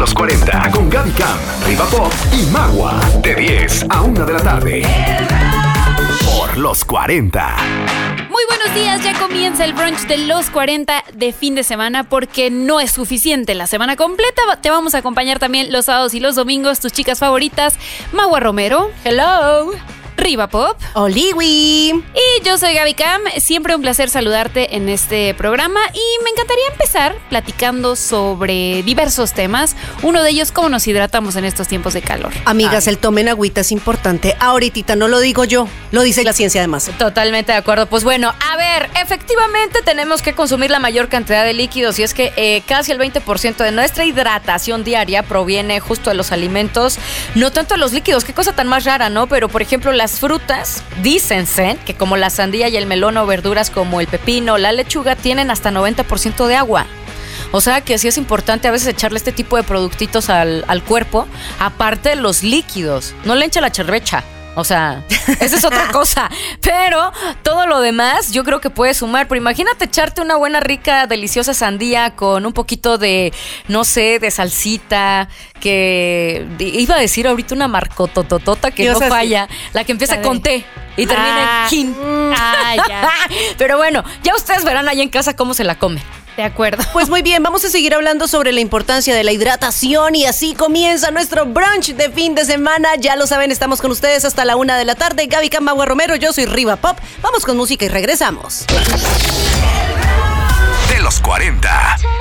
los 40 con Gaby Cam, Riva Pop y Magua. De 10 a 1 de la tarde. Por los 40. Muy buenos días, ya comienza el brunch de los 40 de fin de semana porque no es suficiente la semana completa. Te vamos a acompañar también los sábados y los domingos, tus chicas favoritas, Magua Romero. Hello. Riva Pop. Oliwi. Y yo soy Gaby Cam. Siempre un placer saludarte en este programa y me encantaría empezar platicando sobre diversos temas. Uno de ellos, cómo nos hidratamos en estos tiempos de calor. Amigas, el tomen agüita es importante. Ahorita no lo digo yo, lo dice la ciencia además. Totalmente de acuerdo. Pues bueno, a ver, efectivamente tenemos que consumir la mayor cantidad de líquidos y es que casi el 20% de nuestra hidratación diaria proviene justo de los alimentos, no tanto de los líquidos. Qué cosa tan más rara, ¿no? Pero, por ejemplo, las frutas, dícense que como la sandía y el melón o verduras como el pepino, la lechuga, tienen hasta 90% de agua. O sea que sí es importante a veces echarle este tipo de productitos al cuerpo, aparte de los líquidos. No le eche la chervecha. O sea, esa es otra cosa. Pero todo lo demás yo creo que puede sumar. Pero imagínate echarte una buena, rica, deliciosa sandía con un poquito de, no sé, de salsita. Que iba a decir ahorita una marcotototota que no falla. La que empieza con T y termina en kin. Ya. Pero bueno, ya ustedes verán allá en casa cómo se la come. De acuerdo. Pues muy bien, vamos a seguir hablando sobre la importancia de la hidratación y así comienza nuestro brunch de fin de semana. Ya lo saben, estamos con ustedes hasta la 1 de la tarde. Gaby Cam, Magua Romero, yo soy Riva Pop. Vamos con música y regresamos. De los 40.